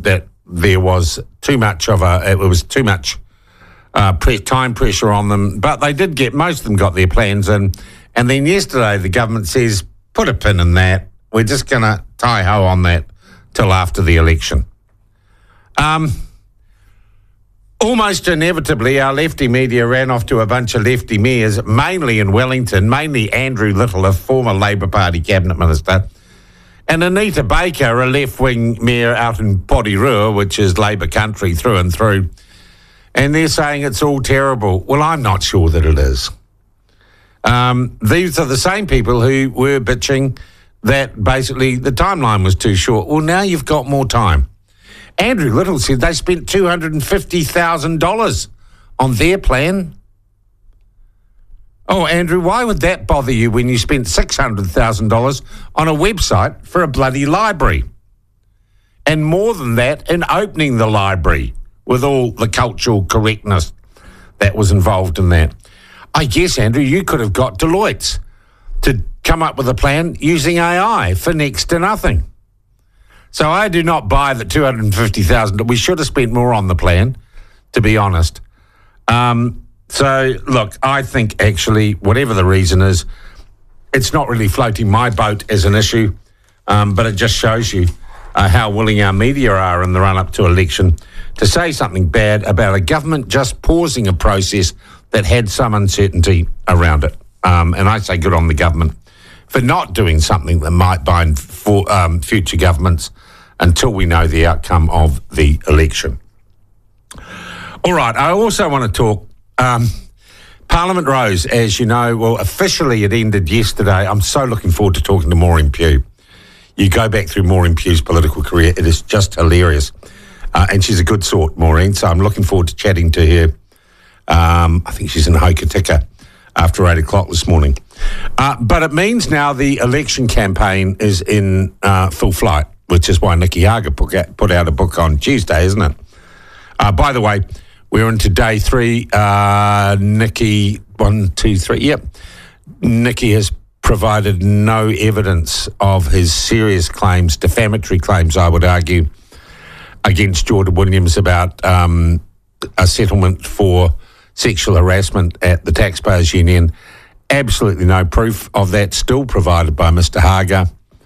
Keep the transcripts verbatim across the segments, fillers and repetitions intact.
argued that there was too much of a, it was too much uh, pre- time pressure on them, but they did get, most of them got their plans in. And then yesterday the government says, put a pin in that. We're just going to tie-ho on that till after the election. Um, almost inevitably, our lefty media ran off to a bunch of lefty mayors, mainly in Wellington, mainly Andrew Little, a former Labour Party cabinet minister, and Anita Baker, a left-wing mayor out in Porirua, which is Labour country through and through. And they're saying it's all terrible. Well, I'm not sure that it is. Um, these are the same people who were bitching that basically the timeline was too short. Well, now you've got more time. Andrew Little said they spent two hundred fifty thousand dollars on their plan. Oh, Andrew, why would that bother you when you spent six hundred thousand dollars on a website for a bloody library? And more than that, in opening the library with all the cultural correctness that was involved in that. I guess, Andrew, you could have got Deloitte to come up with a plan using A I for next to nothing. So I do not buy that two hundred fifty thousand dollars. We should have spent more on the plan, to be honest. Um, so, look, I think actually, whatever the reason is, it's not really floating my boat as an issue, um, but it just shows you uh, how willing our media are in the run-up to election to say something bad about a government just pausing a process that had some uncertainty around it. Um, and I say good on the government for not doing something that might bind for um, future governments until we know the outcome of the election. All right, I also want to talk um, Parliament Rose, as you know. Well, officially it ended yesterday. I'm so looking forward to talking to Maureen Pugh. You go back through Maureen Pugh's political career, it is just hilarious. Uh, and she's a good sort, Maureen, so I'm looking forward to chatting to her. Um, I think she's in Hokitika after eight o'clock this morning. Uh, but it means now the election campaign is in uh, full flight, which is why Nikki Hager put out, put out a book on Tuesday, isn't it? Uh, by the way, we're into day three. Uh, Nikki, one, two, three, yep. Nikki has provided no evidence of his serious claims, defamatory claims, I would argue, against Jordan Williams about um, a settlement for sexual harassment at the Taxpayers Union. Absolutely no proof of that still provided by Mister Hager.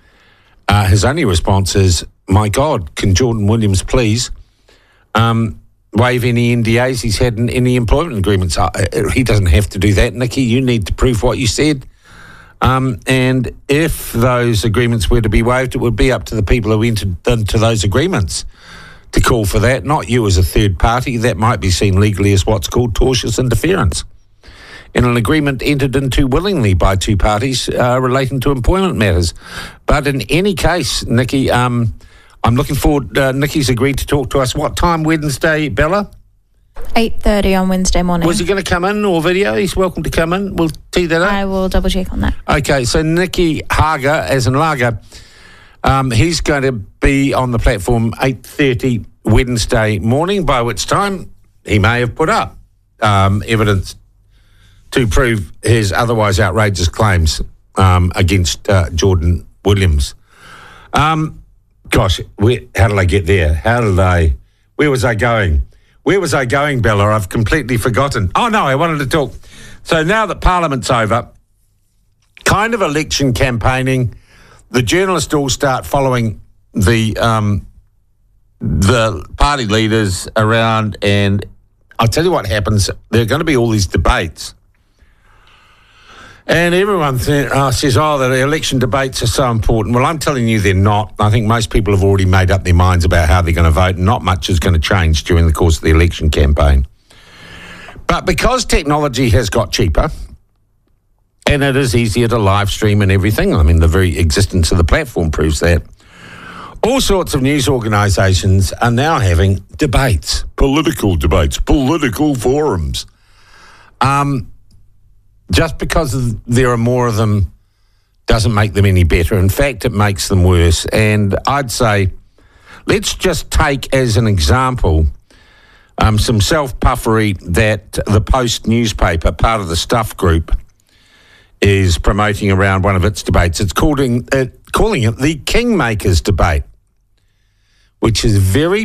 Uh, his only response is, my God, can Jordan Williams please um, waive any N D As he's had in any employment agreements? Uh, he doesn't have to do that, Nikki. You need to prove what you said. Um, and if those agreements were to be waived, it would be up to the people who entered into those agreements to call for that, not you as a third party. That might be seen legally as what's called tortious interference in an agreement entered into willingly by two parties uh, relating to employment matters. But in any case, Nikki, um, I'm looking forward. Uh, Nikki's agreed to talk to us. What time Wednesday, Bella? eight thirty on Wednesday morning. Was he going to come in or video? He's welcome to come in. We'll tee that up. I will double check on that. Okay, so Nikki Hager, as in Lager, um, he's going to be on the platform eight thirty Wednesday morning, by which time he may have put up um, evidence to prove his otherwise outrageous claims um, against uh, Jordan Williams. Um, gosh, where, how did I get there? How did I, where was I going? Where was I going, Bella? I've completely forgotten. Oh, no, I wanted to talk. So now that Parliament's over, kind of election campaigning, the journalists all start following the um, the party leaders around, and I'll tell you what happens. There are going to be all these debates. And everyone th- uh, says, oh, the election debates are so important. Well, I'm telling you they're not. I think most people have already made up their minds about how they're going to vote, and not much is going to change during the course of the election campaign. But because technology has got cheaper, and it is easier to live stream and everything, I mean, the very existence of the platform proves that, all sorts of news organisations are now having debates, political debates, political forums. Um... Just because there are more of them doesn't make them any better. In fact, it makes them worse. And I'd say, let's just take as an example um, some self-puffery that the Post newspaper, part of the Stuff Group, is promoting around one of its debates. It's calling it, calling it the Kingmakers debate, which is very